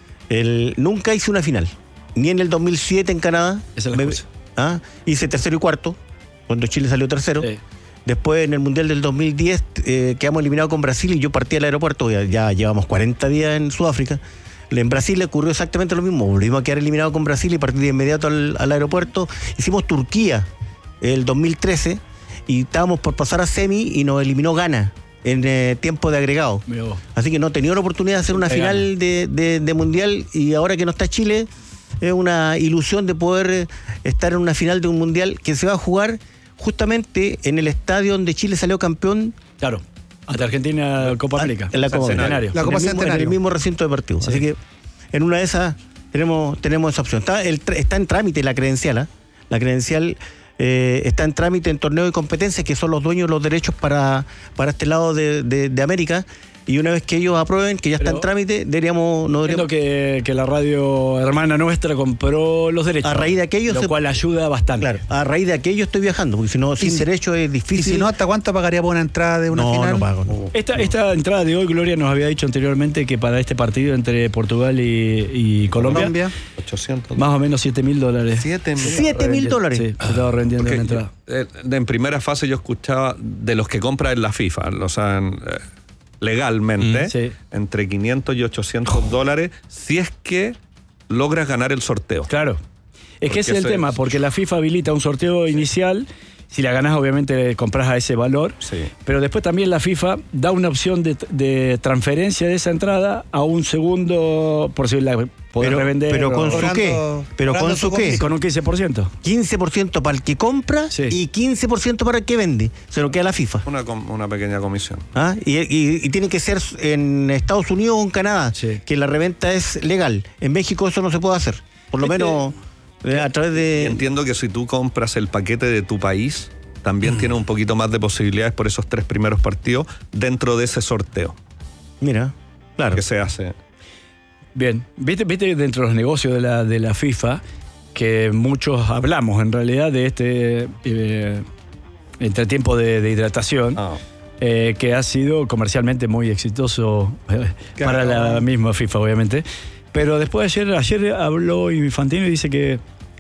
el, nunca hice una final. Ni en el dos mil siete en Canadá. Esa es la Me- excusa. ¿ah? Hice tercero y cuarto, cuando Chile salió tercero. Sí. Después en el Mundial del dos mil diez eh, quedamos eliminados con Brasil y yo partí al aeropuerto, ya, ya llevamos cuarenta días en Sudáfrica. En Brasil le ocurrió exactamente lo mismo, volvimos a quedar eliminados con Brasil y partí de inmediato al, al aeropuerto. Hicimos Turquía el dos mil trece y estábamos por pasar a semi y nos eliminó Ghana en eh, tiempo de agregado. Mirá vos. Así que no he tenido la oportunidad de hacer una Te final de, de- de Mundial y ahora que no está Chile, es una ilusión de poder eh, estar en una final de un Mundial que se va a jugar justamente en el estadio donde Chile salió campeón Claro. Hasta Argentina Copa América. en la Copa Centenario. La en, Copa el mismo, en Centenario. el mismo recinto deportivo. Sí. Así que en una de esas tenemos, tenemos esa opción. Está, el tr- está en trámite la credencial, ¿ah? La credencial eh, está en trámite en torneo de competencias, que son los dueños de los derechos para, para este lado de, de- de América. Y una vez que ellos aprueben, que ya está Pero- en trámite, deberíamos, no Entiendo deberíamos que, que la radio hermana nuestra compró los derechos. A raíz de aquello Lo se- cual ayuda bastante. Claro, a raíz de aquello estoy viajando, porque si no, sin si- derecho es Y difícil. si no, ¿hasta cuánto pagaría por una entrada de una no, final? no pago. no. Esta, esta entrada de hoy, Gloria nos había dicho anteriormente que para este partido entre Portugal y, y Colombia, Colombia. ochocientos. más o menos siete mil dólares. Siete mil. Siete mil dólares. Sí, se estaba vendiendo Porque una entrada. yo- eh, en primera fase yo escuchaba de los que compran en la FIFA, o sea, en, eh, legalmente, Mm, sí. entre quinientos y ochocientos dólares, si es que logras ganar el sorteo. Claro. Es que ese es el ese tema, es- porque la FIFA habilita un sorteo inicial. Si la ganás, obviamente compras a ese valor. Sí. Pero después también la FIFA da una opción de, de transferencia de esa entrada a un segundo, por si la poder Pero, revender. pero con o- su Cobrando- qué? Pero cobrando con su su qué? con un quince por ciento. quince por ciento para el que compra Sí. y quince por ciento para el que vende. Se lo queda la FIFA. Una, com- una pequeña comisión. ¿Ah? Y, y- y tiene que ser en Estados Unidos o en Canadá, Sí. que la reventa es legal. En México eso no se puede hacer. Por lo Este- menos eh, a través Y de... entiendo que si tú compras el paquete de tu país, también tienes un poquito más de posibilidades por esos tres primeros partidos dentro de ese sorteo Mira, claro. que se hace. Bien, viste, viste dentro de los negocios de la, de la FIFA que muchos hablamos en realidad de este eh, entretiempo de, de hidratación. Ah. eh, que ha sido comercialmente muy exitoso eh, Claro. para la misma FIFA, obviamente. Pero después ayer, ayer habló Infantino y dice que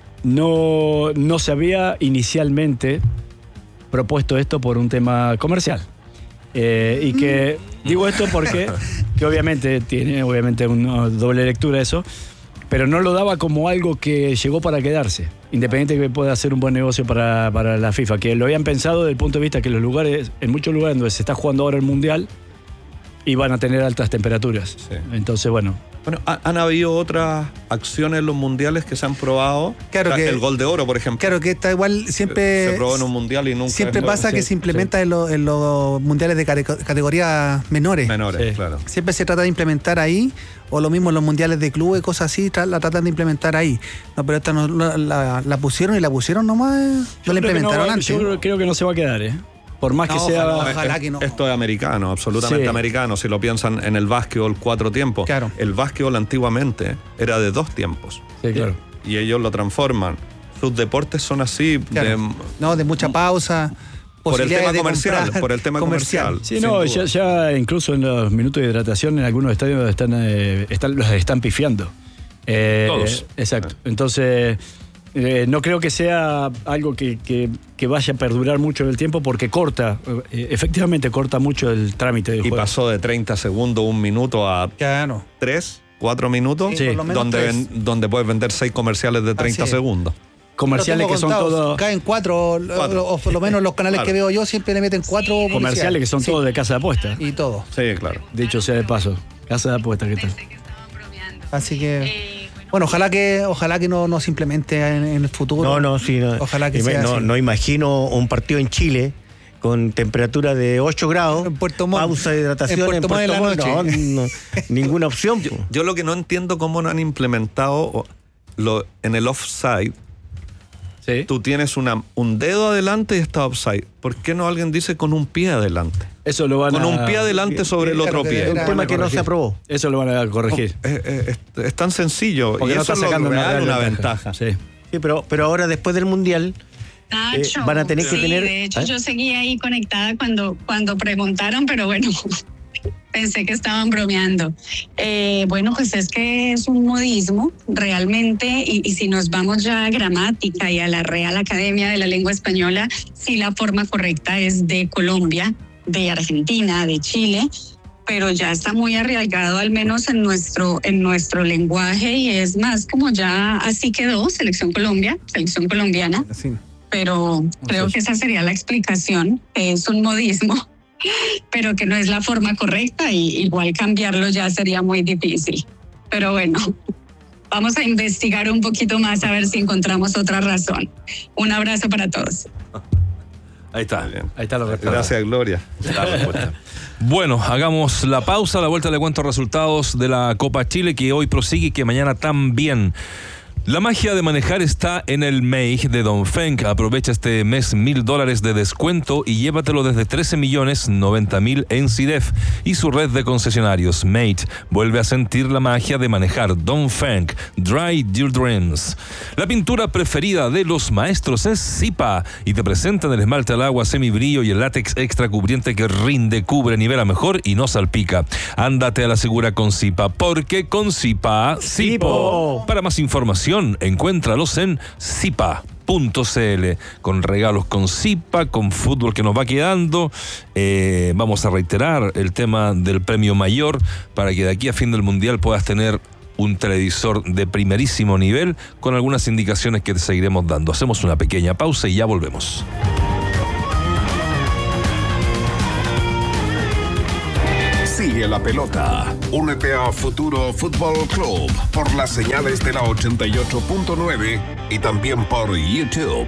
no, no se había inicialmente propuesto esto por un tema comercial. Eh, y que digo esto porque que obviamente tiene obviamente una doble lectura eso, pero no lo daba como algo que llegó para quedarse, independiente de que pueda ser un buen negocio para, para la FIFA, que lo habían pensado desde el punto de vista que los lugares, en muchos lugares donde se está jugando ahora el Mundial, Y van a tener altas temperaturas. Sí. Entonces, bueno. Bueno, ha- han habido otras acciones en los mundiales que se han probado. Claro O sea, que- el gol de oro, por ejemplo. Claro que está igual siempre. Se probó en un mundial y nunca. Siempre después- pasa que sí, se implementa en, lo- en los mundiales de care- categorías menores. Menores, Sí. claro. Siempre se trata de implementar ahí, o lo mismo en los mundiales de clubes, cosas así, tra- la tratan de implementar ahí. No, pero esta no, la, la- la pusieron y la pusieron nomás, no la Creo que implementaron no, antes. Yo creo, creo que no se va a quedar, ¿eh? Por más No, que sea. ojalá, ojalá que no. Esto es americano, absolutamente Sí. americano. Si lo piensan en el básquetbol, cuatro tiempos. Claro. El básquetbol antiguamente era de dos tiempos. Sí, claro. Y ellos lo transforman. Sus deportes son así, Claro. de- No, de mucha pausa. por el posibilidades tema de comercial. comprar Por el tema comercial. Sí, sin no, duda. ya, ya incluso en los minutos de hidratación en algunos estadios están, eh, están los están pifiando. Eh, Todos. Exacto. Entonces, eh, no creo que sea algo que, que- que vaya a perdurar mucho en el tiempo porque corta, eh, efectivamente corta mucho el trámite del Y juego. pasó de treinta segundos, un minuto a Claro. tres, cuatro minutos, Sí, por lo menos donde, tres. ven- donde puedes vender seis comerciales de treinta es. segundos. Comerciales Lo que tengo son contado, todos caen cuatro, Cuatro. o por lo menos los canales Claro. que veo yo siempre le meten cuatro comerciales que son Sí. todos de casa de apuesta. Y todo. Sí, claro. Dicho sea de paso, casa de apuesta, ¿qué tal? Así que, bueno, ojalá que ojalá que no, no se implemente en, en el futuro. No, no, sí. No. Ojalá que Y me- sea no, así. no imagino un partido en Chile con temperatura de ocho grados, En Puerto Montt. pausa de hidratación En Puerto Montt en la Montt. noche. No, no, ninguna opción. po. Yo lo que no entiendo cómo no han implementado lo, en el offside. Sí. Tú tienes una, un dedo adelante y está offside. ¿Por qué no alguien dice con un pie adelante? Eso lo van Con a un pie adelante sobre el Claro, otro que pie. era- Un tema que no se aprobó. Eso lo van a corregir. Es, es- es- es tan sencillo. Porque y no eso está es lo sacando real, real una ventaja. Sí. Sí, pero, pero ahora después del Mundial eh, Nacho, van a tener que sí, tener... de hecho, ¿eh? yo seguí ahí conectada cuando, cuando preguntaron, pero bueno, pensé que estaban bromeando. Eh, bueno, pues es que es un modismo realmente, y, y si nos vamos ya a gramática y a la Real Academia de la Lengua Española, sí la forma correcta es de Colombia, de Argentina, de Chile, pero ya está muy arraigado al menos en nuestro, en nuestro lenguaje y es más como ya así quedó, Selección Colombia, Selección Colombiana. Sí. Pero creo que esa sería la explicación. Es un modismo, pero que no es la forma correcta y igual cambiarlo ya sería muy difícil. Pero bueno, vamos a investigar un poquito más a ver si encontramos otra razón. Un abrazo para todos. Ahí está. Bien. Ahí está la respuesta. Gracias, Gloria. La respuesta. Bueno, hagamos la pausa. A la vuelta le cuento resultados de la Copa Chile que hoy prosigue y que mañana también. La magia de manejar está en el M E I de Don Feng. Aprovecha este mes mil dólares de descuento y llévatelo desde trece millones noventa mil en C I D E F y su red de concesionarios. Mate vuelve a sentir la magia de manejar. Don Feng, Dry Your Dreams. La pintura preferida de los maestros es Zipa y te presentan el esmalte al agua semibrillo y el látex extra cubriente que rinde, cubre, nivela mejor y no salpica. Ándate a la segura con Zipa, porque con Zipa, Zipo. Para más información, encuéntralos en zipa punto c l. Con regalos con Zipa, con fútbol que nos va quedando. Eh, vamos a reiterar el tema del premio mayor para que de aquí a fin del mundial puedas tener un televisor de primerísimo nivel con algunas indicaciones que te seguiremos dando. Hacemos una pequeña pausa y ya volvemos. Sigue la pelota. Únete a Futuro Fútbol Club por las señales de la ochenta y ocho punto nueve y también por YouTube.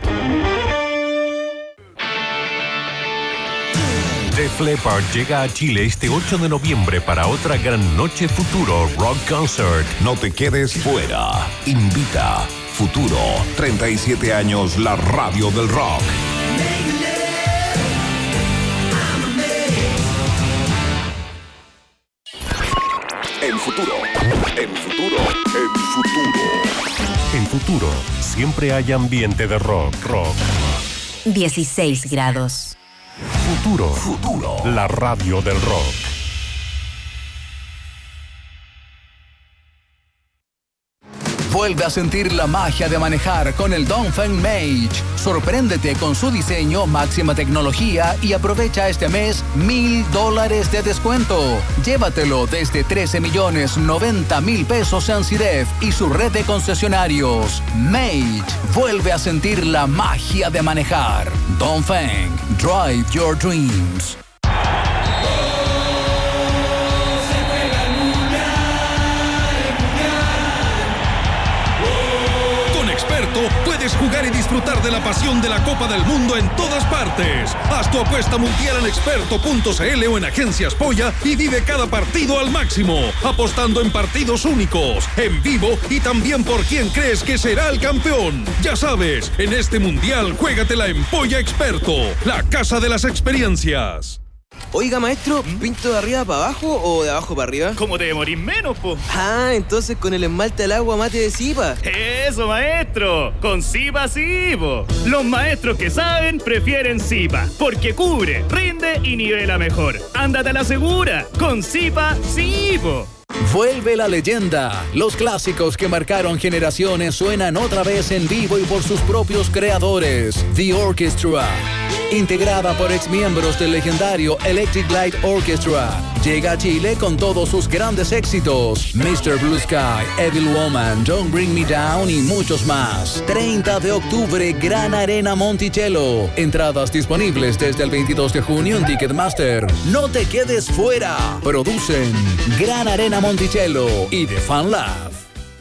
Def Leppard llega a Chile este ocho de noviembre para otra gran noche Futuro Rock Concert. No te quedes fuera. Invita Futuro. treinta y siete años la radio del rock. En Futuro. En Futuro. En Futuro. En Futuro siempre hay ambiente de rock. Rock. dieciséis grados. Futuro. Futuro. La radio del rock. Vuelve a sentir la magia de manejar con el Dongfeng Mage. Sorpréndete con su diseño, máxima tecnología y aprovecha este mes mil dólares de descuento. Llévatelo desde trece millones noventa mil pesos en C I D E F y su red de concesionarios. Mage vuelve a sentir la magia de manejar. Dongfeng, drive your dreams. Experto puedes jugar y disfrutar de la pasión de la Copa del Mundo en todas partes. Haz tu apuesta mundial en experto punto c l o en Agencias Polla y vive cada partido al máximo, apostando en partidos únicos, en vivo y también por quién crees que será el campeón. Ya sabes, en este mundial juégatela en Polla Experto, la casa de las experiencias. Oiga, maestro, ¿pinto de arriba para abajo o de abajo para arriba? ¿Cómo te demorís menos, po? Ah, entonces con el esmalte al agua mate de Zipa. ¡Eso, maestro! Con Zipa sí, po. Los maestros que saben prefieren Zipa, porque cubre, rinde y nivela mejor. ¡Ándate a la segura! Con Zipa sí, po. Vuelve la leyenda. Los clásicos que marcaron generaciones suenan otra vez en vivo y por sus propios creadores. The Orchestra. Integrada por exmiembros del legendario Electric Light Orchestra, llega a Chile con todos sus grandes éxitos: mister Blue Sky, Evil Woman, Don't Bring Me Down y muchos más. treinta de octubre, Gran Arena Monticello. Entradas disponibles desde el veintidós de junio en Ticketmaster. No te quedes fuera. Producen Gran Arena Monticello y The Fan Lab.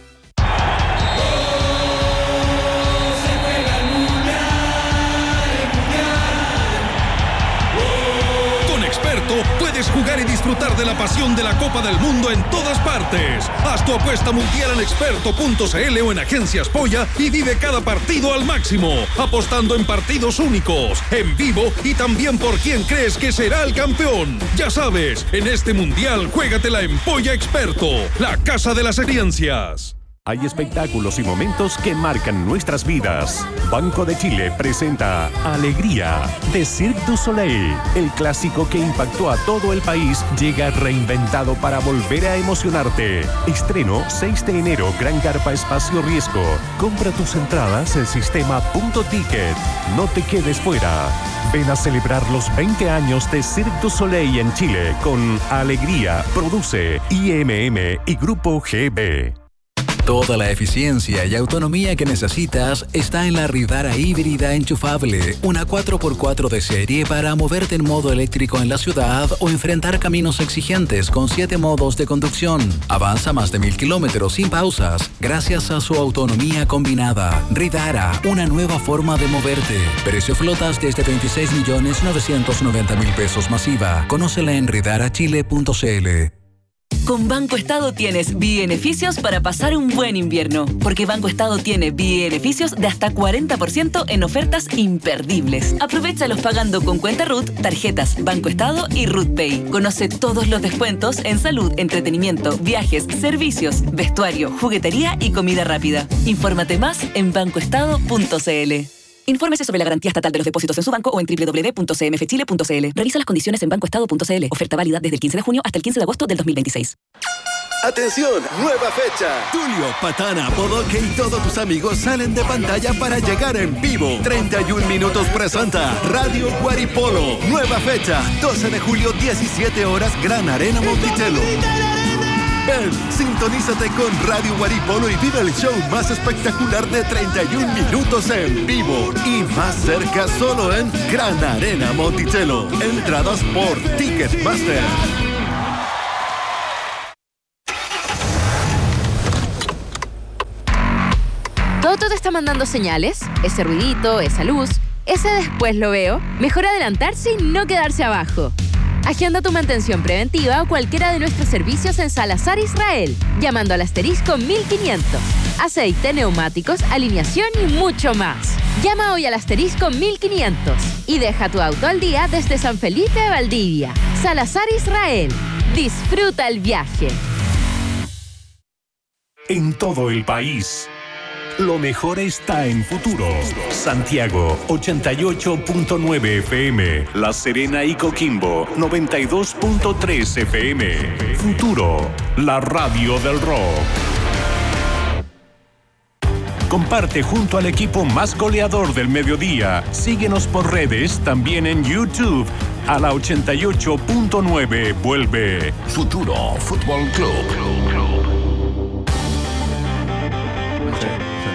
Puedes jugar y disfrutar de la pasión de la Copa del Mundo en todas partes. Haz tu apuesta mundial en experto punto c l o en Agencias Polla y vive cada partido al máximo, apostando en partidos únicos, en vivo y también por quién crees que será el campeón. Ya sabes, en este mundial juégatela en Polla Experto, la casa de las experiencias. Hay espectáculos y momentos que marcan nuestras vidas. Banco de Chile presenta Alegría de Cirque du Soleil. El clásico que impactó a todo el país llega reinventado para volver a emocionarte. Estreno seis de enero, Gran Carpa Espacio Riesgo. Compra tus entradas en sistema punto ticket. No te quedes fuera. Ven a celebrar los veinte años de Cirque du Soleil en Chile con Alegría. Produce I M M y Grupo G B. Toda la eficiencia y autonomía que necesitas está en la Ridara híbrida enchufable, una cuatro por cuatro de serie para moverte en modo eléctrico en la ciudad o enfrentar caminos exigentes con siete modos de conducción. Avanza más de mil kilómetros sin pausas gracias a su autonomía combinada. Ridara, una nueva forma de moverte. Precio flotas desde veintiséis millones novecientos noventa mil pesos masiva. Conócela en ridara chile punto c l. Con Banco Estado tienes beneficios para pasar un buen invierno, porque Banco Estado tiene beneficios de hasta cuarenta por ciento en ofertas imperdibles. Aprovéchalos pagando con cuenta R U T, tarjetas Banco Estado y R U T Pay. Conoce todos los descuentos en salud, entretenimiento, viajes, servicios, vestuario, juguetería y comida rápida. Infórmate más en banco estado punto c l. Infórmese sobre la garantía estatal de los depósitos en su banco o en doble u doble u doble u punto c m f chile punto c l. Revisa las condiciones en banco estado punto c l. Oferta válida desde el quince de junio hasta el quince de agosto del dos mil veintiséis. ¡Atención! ¡Nueva fecha! Tulio, Patana, Bodoque y todos tus amigos salen de pantalla para llegar en vivo. treinta y un minutos presenta Radio Guaripolo. Nueva fecha, doce de julio, diecisiete horas, Gran Arena Monticello. Ven, sintonízate con Radio Guaripolo y vive el show más espectacular de treinta y un minutos en vivo y más cerca solo en Gran Arena Monticello. Entradas por Ticketmaster. ¿Toto te está mandando señales? Ese ruidito, esa luz, ese después lo veo. Mejor adelantarse y no quedarse abajo. Agenda tu mantención preventiva o cualquiera de nuestros servicios en Salazar Israel, llamando al asterisco mil quinientos. Aceite, neumáticos, alineación y mucho más. Llama hoy al asterisco mil quinientos y deja tu auto al día desde San Felipe de Valdivia. Salazar Israel. Disfruta el viaje. En todo el país, lo mejor está en Futuro. Santiago, ochenta y ocho punto nueve F M. La Serena y Coquimbo, noventa y dos punto tres F M. Futuro, la radio del rock. Comparte junto al equipo más goleador del mediodía. Síguenos por redes, también en YouTube. A la ochenta y ocho punto nueve vuelve Futuro Fútbol Club.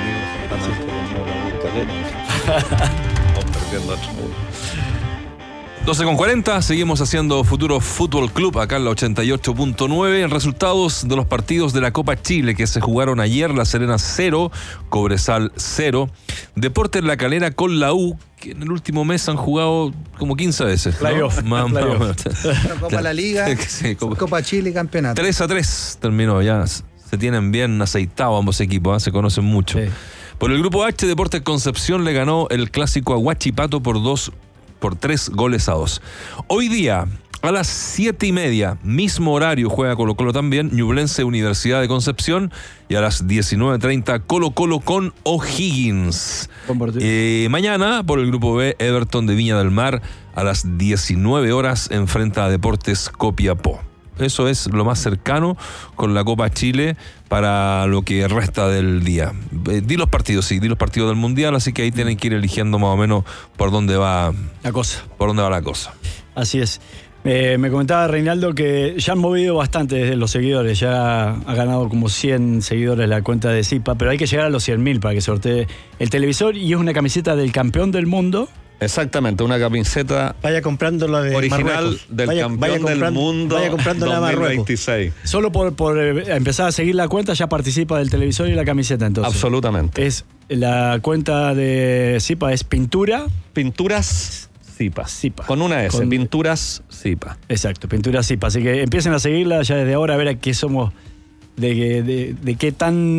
Vamos perdiendo otro. doce con cuarenta, seguimos haciendo Futuro Fútbol Club acá en la ochenta y ocho punto nueve. Resultados de los partidos de la Copa Chile que se jugaron ayer: La Serena cero, Cobresal cero. Deportes La Calera con la U, que en el último mes han jugado como quince veces. Playoff. ¿no? Más, Playoff. más, Copa La Liga, sí, Copa, Copa Chile y campeonato. tres a tres terminó ya. Se tienen bien aceitados ambos equipos, ¿eh? Se conocen mucho. Sí. Por el grupo H, Deportes Concepción le ganó el clásico a Huachipato por dos, por tres goles a dos. Hoy día, a las siete y media, mismo horario, juega Colo Colo también, Ñublense Universidad de Concepción, y a las diecinueve treinta, Colo Colo con O'Higgins. Eh, mañana, por el grupo B, Everton de Viña del Mar, a las diecinueve horas, enfrenta a Deportes Copiapó. Eso es lo más cercano con la Copa Chile para lo que resta del día. Eh, di los partidos, sí, di los partidos del Mundial, así que ahí tienen que ir eligiendo más o menos por dónde va la cosa. Por dónde va la cosa. Así es. Eh, me comentaba Reinaldo que ya han movido bastante desde los seguidores, ya ha ganado como cien seguidores la cuenta de Zipa, pero hay que llegar a los cien mil para que sortee el televisor, y es una camiseta del campeón del mundo. Exactamente, una camiseta vaya comprando la de original Marruecos. del vaya, campeón vaya del mundo vaya comprando la dos mil veintiséis. Solo por, por eh, empezar a seguir la cuenta ya participa del televisor y la camiseta, entonces. Absolutamente. Es la cuenta de Zipa es Pintura. Pinturas Zipa. Zipa. Con una S, Con... Pinturas Zipa. Exacto, Pinturas Zipa. Así que empiecen a seguirla ya desde ahora, a ver a qué somos, de, de, de qué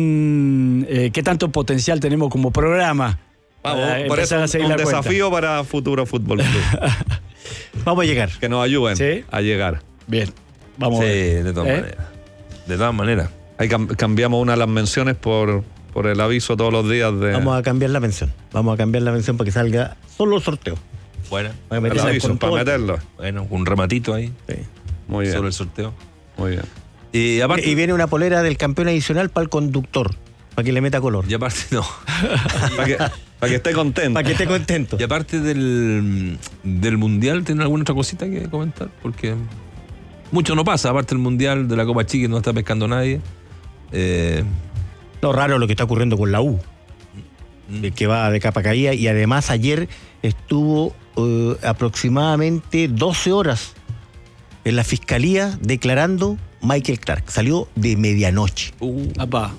tan eh, qué tanto potencial tenemos como programa. Vamos, por eso un, un desafío para Futuro Fútbol Club. Vamos a llegar. Que nos ayuden ¿Sí? a llegar. Bien, vamos sí, a ver. de todas ¿Eh? maneras. De todas maneras. Ahí cam- cambiamos una de las menciones por, por el aviso todos los días de... Vamos a cambiar la mención. Vamos a cambiar la mención para que salga solo el sorteo. Bueno, el aviso, para meterlo. Bueno, un rematito ahí. Sí. Muy bien. Sobre el sorteo. Muy bien. Y, aparte, y viene una polera del campeón adicional para el conductor, para que le meta color. Y aparte, no. para, que, para que esté contento. Para que esté contento. Y aparte del, del Mundial, ¿tienen alguna otra cosita que comentar? Porque mucho no pasa, aparte del Mundial, de la Copa Chica, no está pescando nadie. Eh... Lo raro lo que está ocurriendo con la U, mm. que va de capa caída, y además ayer estuvo uh, aproximadamente doce horas en la fiscalía declarando Michael Clark. Salió de medianoche. Uh, apá.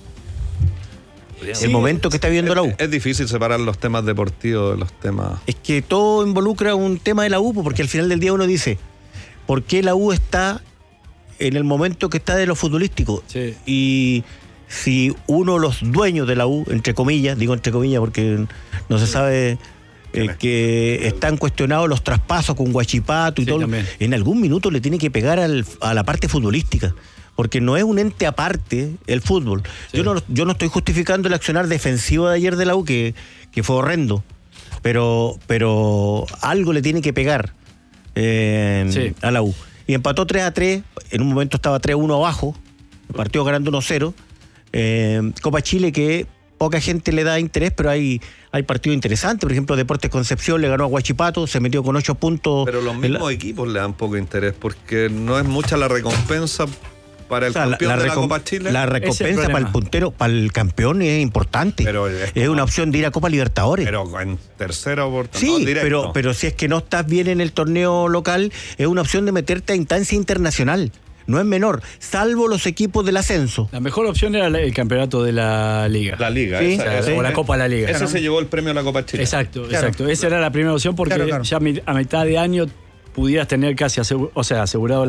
El sí, momento que está viviendo es, la U. Es difícil separar los temas deportivos de los temas... Es que todo involucra un tema de la U, porque al final del día uno dice, ¿por qué la U está en el momento que está de lo futbolístico? Sí. Y si uno de los dueños de la U, entre comillas, digo entre comillas porque no se sabe... Eh, que están cuestionados los traspasos con Huachipato y sí, todo, también. En algún minuto le tiene que pegar al, a la parte futbolística, porque no es un ente aparte el fútbol. Sí. Yo no yo no estoy justificando el accionar defensivo de ayer de la U, que, que fue horrendo, pero, pero algo le tiene que pegar eh, sí. a la U. Y empató tres a tres, en un momento estaba tres a uno abajo, partió ganando uno a cero. Eh, Copa Chile, que poca gente le da interés, pero hay, hay partidos interesantes. Por ejemplo, Deportes Concepción le ganó a Huachipato, se metió con ocho puntos. Pero los mismos la... equipos le dan poco interés, porque no es mucha la recompensa para el o sea, campeón la, la de la recom- Copa Chile. La recompensa para el puntero, para el campeón es importante. Pero es, es una opción de ir a Copa Libertadores. Pero en tercera oportunidad. Sí, no, directo. pero, pero si es que no estás bien en el torneo local, es una opción de meterte a instancia internacional. No es menor, salvo los equipos del ascenso. La mejor opción era el campeonato de la Liga. La Liga, sí, esa, o, esa, o la Copa de la Liga. Ese ¿no? se llevó el premio a la Copa Chile. Exacto, claro, exacto. Esa claro. era la primera opción, porque claro, claro. ya a mitad de año pudieras tener casi asegu- o sea, asegurado